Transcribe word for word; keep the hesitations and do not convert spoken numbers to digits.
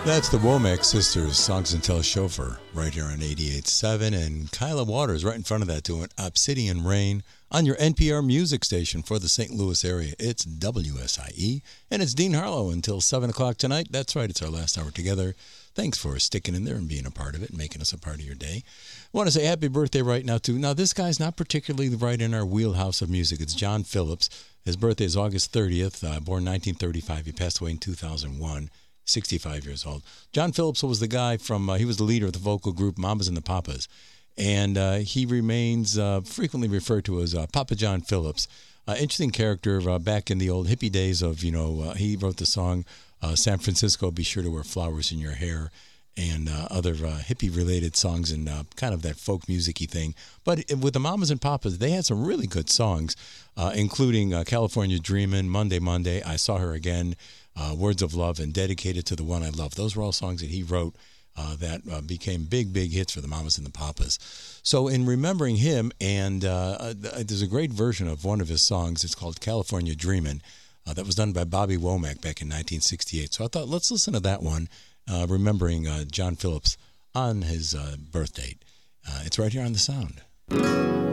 That's the Womack Sisters, Songs and Tell Chauffeur, right here on eighty-eight point seven. And Kyla Waters right in front of that doing Obsidian Rain on your N P R music station for the Saint Louis area. It's W S I E, and it's Dean Harlow until seven o'clock tonight. That's right, it's our last hour together. Thanks for sticking in there and being a part of it and making us a part of your day. I want to say happy birthday right now, too. Now, this guy's not particularly right in our wheelhouse of music. It's John Phillips. His birthday is August thirtieth, uh, born nineteen thirty-five. He passed away in two thousand one. sixty-five years old. John Phillips was the guy from, uh, he was the leader of the vocal group Mamas and the Papas. And uh, he remains uh, frequently referred to as uh, Papa John Phillips. Uh, interesting character uh, back in the old hippie days of, you know, uh, he wrote the song uh, San Francisco, Be Sure to Wear Flowers in Your Hair, and uh, other uh, hippie-related songs and uh, kind of that folk music-y thing. But with the Mamas and Papas, they had some really good songs, uh, including uh, California Dreamin', Monday, Monday, I Saw Her Again, Uh, Words of Love, and Dedicated to the One I Love. Those were all songs that he wrote uh, that uh, became big, big hits for the Mamas and the Papas. So in remembering him, and uh, uh, there's a great version of one of his songs. It's called California Dreamin'. Uh, that was done by Bobby Womack back in nineteen sixty-eight. So I thought, let's listen to that one, uh, remembering uh, John Phillips on his uh, birth date. Uh, it's right here on The Sound.